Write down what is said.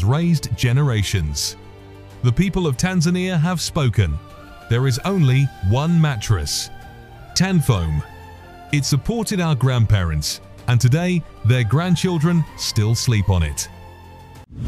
has raised generations. The people of Tanzania have spoken. There is only one mattress, Tanfoam. It supported our grandparents, and today their grandchildren still sleep on it.